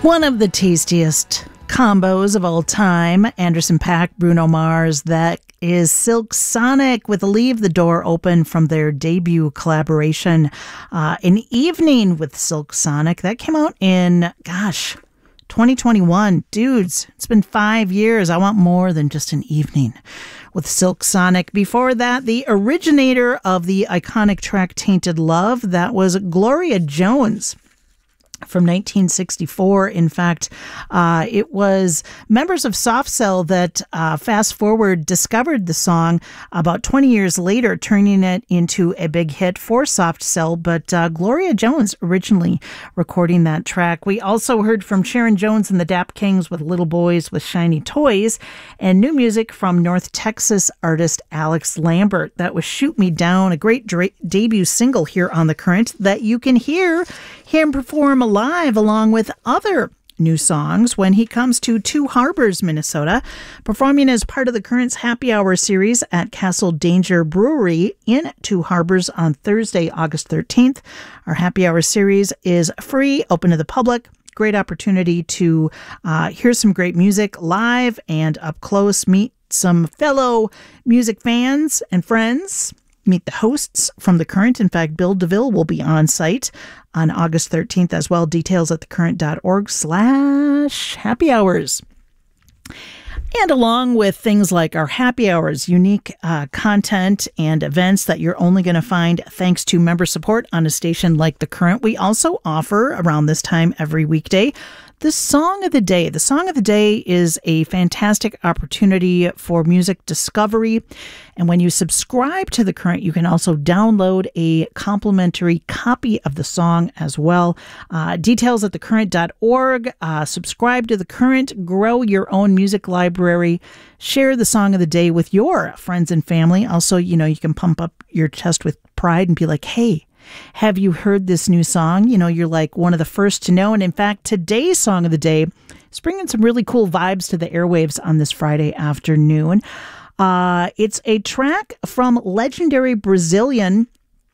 One of the tastiest combos of all time, Anderson .Paak, Bruno Mars, that is Silk Sonic with Leave the Door Open from their debut collaboration, An Evening with Silk Sonic. That came out in, 2021. Dudes, it's been 5 years. I want more than just an evening with Silk Sonic. Before that, the originator of the iconic track Tainted Love, that was Gloria Jones. From 1964. In fact, it was members of Soft Cell that, fast forward, discovered the song about 20 years later, turning it into a big hit for Soft Cell. But Gloria Jones originally recording that track. We also heard from Sharon Jones and the Dap Kings with Little Boys with Shiny Toys, and new music from North Texas artist Alex Lambert. That was Shoot Me Down, a great debut single here on The Current that you can hear him perform live along with other new songs when he comes to Two Harbors, Minnesota, performing as part of the Current's Happy Hour series at Castle Danger Brewery in Two Harbors on Thursday, August 13th. Our Happy Hour series is free, open to the public. Great opportunity to hear some great music live and up close, meet some fellow music fans and friends. Meet the hosts from The Current. In fact, Bill DeVille will be on site on August 13th as well. Details at thecurrent.org/happy hours. And along with things like our happy hours, unique content and events that you're only going to find thanks to member support on a station like The Current, we also offer around this time every weekday the Song of the Day. The Song of the Day is a fantastic opportunity for music discovery. And when you subscribe to The Current, you can also download a complimentary copy of the song as well. Details at thecurrent.org. Subscribe to The Current. Grow your own music library. Share the Song of the Day with your friends and family. Also, you can pump up your chest with pride and be like, hey, have you heard this new song? You're like one of the first to know. And in fact, today's Song of the Day is bringing some really cool vibes to the airwaves on this Friday afternoon. It's a track from legendary Brazilian,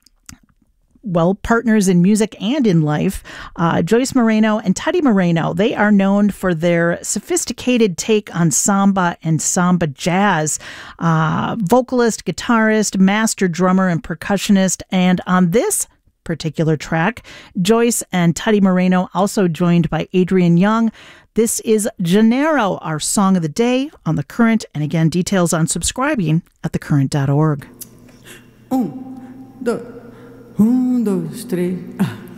partners in music and in life, Joyce Moreno and Teddy Moreno. They are known for their sophisticated take on samba and samba jazz. Vocalist, guitarist, master drummer, and percussionist. And on this particular track, Joyce and Teddy Moreno, also joined by Adrian Young. This is Janeiro, our Song of the Day on The Current. And again, details on subscribing at thecurrent.org. 1, 2, 3.